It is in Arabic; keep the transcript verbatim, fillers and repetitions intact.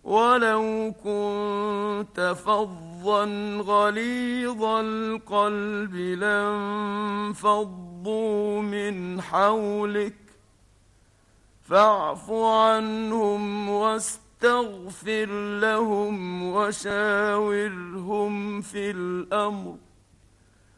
ولو كنت فظا غليظ القلب لانفضوا من حولك، فاعف عنهم واستغفر لهم وشاورهم في الأمر،